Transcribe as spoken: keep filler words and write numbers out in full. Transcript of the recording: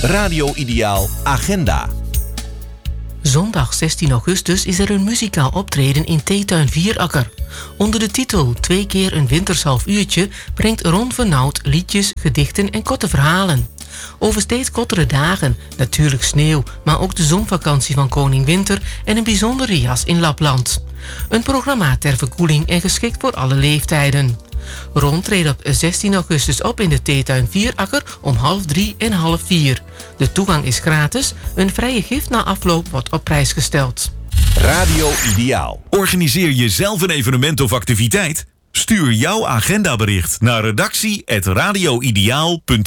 Radio Ideaal Agenda. Zondag zestien augustus is er een muzikaal optreden in Theetuin Vierakker. Onder de titel Twee keer een winters half uurtje brengt Ron Vernauwt liedjes, gedichten en korte verhalen. Over steeds kortere dagen, natuurlijk sneeuw, maar ook de zonvakantie van Koning Winter en een bijzondere jas in Lapland. Een programma ter verkoeling en geschikt voor alle leeftijden. Ron treedt op zestien augustus op in de Theetuin Vierakker om half drie en half vier. De toegang is gratis, een vrije gift na afloop wordt op prijs gesteld. Radio Ideaal. Organiseer je zelf een evenement of activiteit? Stuur jouw agendabericht naar redactie apenstaartje radioideaal punt